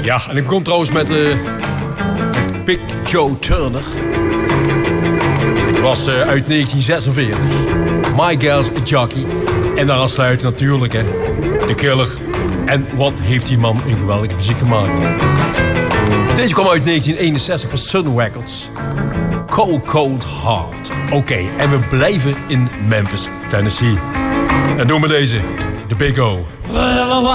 Ja, en ik begon trouwens met Big Joe Turner. Het was uit 1946. My Girl's a Jockey. En daar sluit natuurlijk, hè, de Killer. En wat heeft die man een geweldige muziek gemaakt. Deze kwam uit 1961 van Sun Records. Cold Cold Heart. Oké, en we blijven in Memphis, Tennessee. En doen we deze, de Big O.